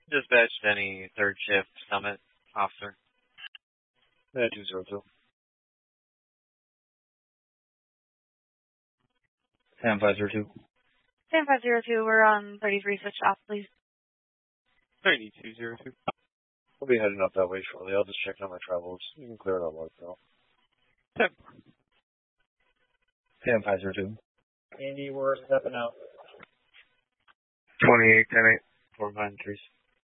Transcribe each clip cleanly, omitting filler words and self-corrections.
Dispatched any third shift summit officer. 202. 502. 502, we're on 33, switch off, please. 3202. We'll be heading up that way shortly. I'll just check on my travels. You can clear it up like that. 502. Andy, we're stepping out. 28, 10-8, 493.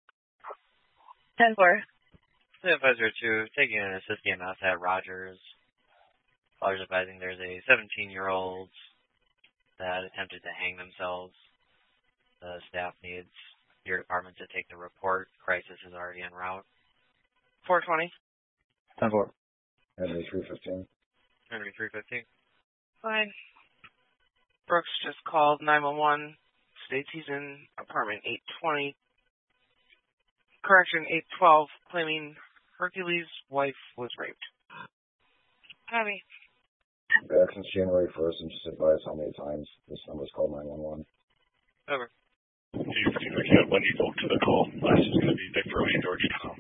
10-4. 502, taking an assist EMS at Rogers. Callers advising there's a 17-year-old that attempted to hang themselves. The staff needs your department to take the report. Crisis is already en route. 420. 10-4. Henry 315. Henry 315. Fine. Brooks just called 911. States he's in apartment 820. Correction, 812, claiming Hercules' wife was raped. Copy. Back since January 1st, and just advise how many times this number's called 911. Over. We got Wendy Volk to the call. Last is going to be Victor Ocean, Georgetown.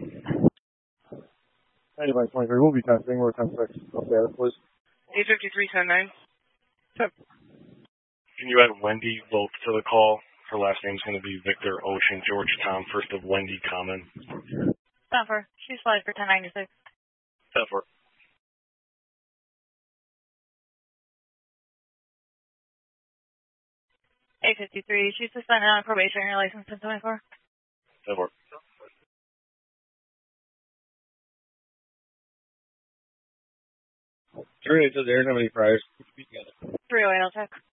9523, we'll be testing. We're 10-6. Up there, please. 853, 10-9. Can you add Wendy Volk to the call? Her last name's going to be Victor Ocean, Georgetown, first of Wendy Common. 10-4. She's flight for 1096. 10-4. She's suspended on probation. Your license is 24. 10-4. Sure, it says there. Nobody priors. 308, I'll check.